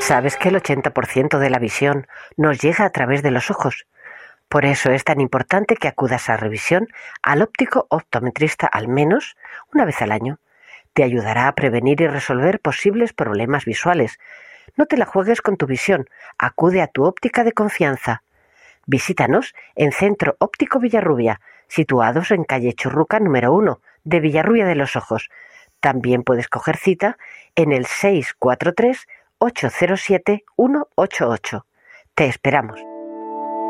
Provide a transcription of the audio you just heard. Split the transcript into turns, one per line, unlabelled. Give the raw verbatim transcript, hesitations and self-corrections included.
Sabes que el ochenta por ciento de la visión nos llega a través de los ojos. Por eso es tan importante que acudas a revisión al óptico optometrista al menos una vez al año. Te ayudará a prevenir y resolver posibles problemas visuales. No te la juegues con tu visión. Acude a tu óptica de confianza. Visítanos en Centro Óptico Villarrubia, situados en calle Churruca número uno de Villarrubia de los Ojos. También puedes coger cita en el seis cuatro tres, ocho cero siete, uno ocho ocho. Te esperamos.